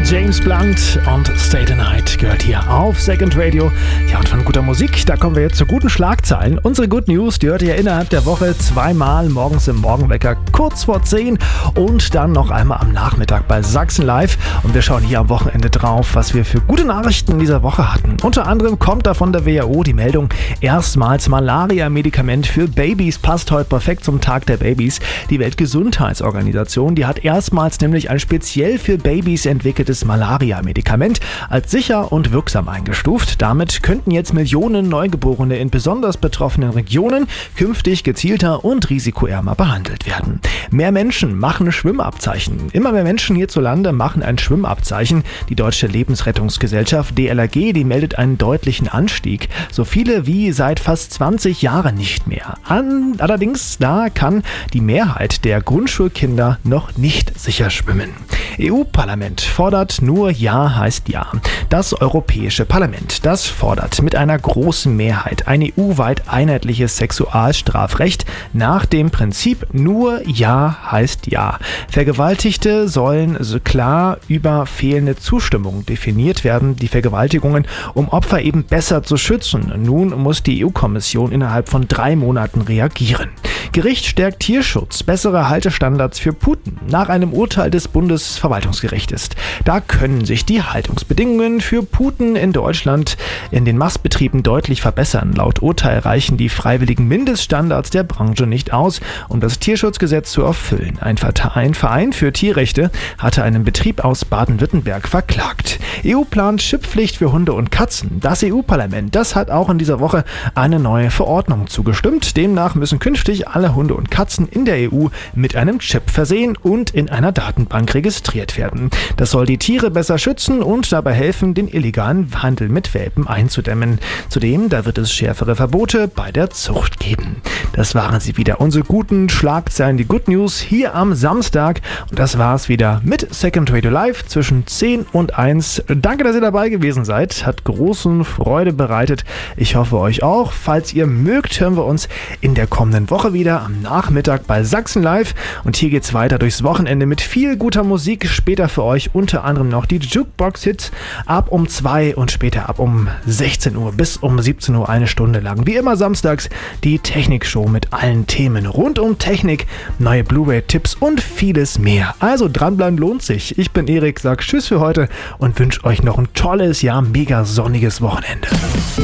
James Blunt und Stay the Night gehört hier auf Second Radio. Ja, und von guter Musik, da kommen wir jetzt zu guten Schlagzeilen. Unsere Good News, die hört ihr innerhalb der Woche zweimal morgens im Morgenwecker kurz vor 10 und dann noch einmal am Nachmittag bei Sachsen Live. Und wir schauen hier am Wochenende drauf, was wir für gute Nachrichten in dieser Woche hatten. Unter anderem kommt da von der WHO die Meldung, erstmals Malaria-Medikament für Babys passt heute perfekt zum Tag der Babys. Die Weltgesundheitsorganisation, die hat erstmals nämlich ein speziell für Babys entwickeltes Malaria-Medikament als sicher und wirksam eingestuft. Damit könnten jetzt Millionen Neugeborene in besonders betroffenen Regionen künftig gezielter und risikoärmer behandelt werden. Mehr Menschen machen Schwimmabzeichen. Immer mehr Menschen hierzulande machen ein Schwimmabzeichen. Die Deutsche Lebensrettungsgesellschaft DLRG, die meldet einen deutlichen Anstieg. So viele wie seit fast 20 Jahren nicht mehr. Allerdings, da kann die Mehrheit der Grundschulkinder noch nicht sicher schwimmen. EU-Parlament fordert nur Ja heißt Ja. Das Europäische Parlament, das fordert mit einer großen Mehrheit ein EU-weit einheitliches Sexualstrafrecht nach dem Prinzip nur Ja heißt Ja. Vergewaltigte sollen so klar über fehlende Zustimmung definiert werden, die Vergewaltigungen, um Opfer eben besser zu schützen. Nun muss die EU-Kommission innerhalb von 3 Monaten reagieren. Gericht stärkt Tierschutz, bessere Haltestandards für Puten. Nach einem Urteil des Bundesverwaltungsgerichtes. Da können sich die Haltungsbedingungen für Puten in Deutschland in den Mastbetrieben deutlich verbessern. Laut Urteil reichen die freiwilligen Mindeststandards der Branche nicht aus, um das Tierschutzgesetz zu erfüllen. Ein Verein für Tierrechte hatte einen Betrieb aus Baden-Württemberg verklagt. EU plant Chipppflicht für Hunde und Katzen. Das EU-Parlament, das hat auch in dieser Woche eine neue Verordnung zugestimmt. Demnach müssen künftig alle Hunde und Katzen in der EU mit einem Chip versehen und in einer Datenbank registriert werden. Das soll die Tiere besser schützen und dabei helfen, den illegalen Handel mit Welpen einzudämmen. Zudem, da wird es schärfere Verbote bei der Zucht geben. Das waren sie wieder, unsere guten Schlagzeilen, die Good News hier am Samstag. Und das war's wieder mit Second Radio Live zwischen 10 und 1. Danke, dass ihr dabei gewesen seid. Hat großen Freude bereitet. Ich hoffe euch auch. Falls ihr mögt, hören wir uns in der kommenden Woche wieder am Nachmittag bei Sachsen Live. Und hier geht's weiter durchs Wochenende mit viel guter Musik. Später für euch unter anderem noch die Jukebox-Hits ab um 2 und später ab um 16 Uhr bis um 17 Uhr eine Stunde lang. Wie immer samstags die Technikshow mit allen Themen rund um Technik, neue Blu-ray-Tipps und vieles mehr. Also dranbleiben lohnt sich. Ich bin Erik, sag Tschüss für heute und wünsche euch noch ein tolles, mega sonniges Wochenende.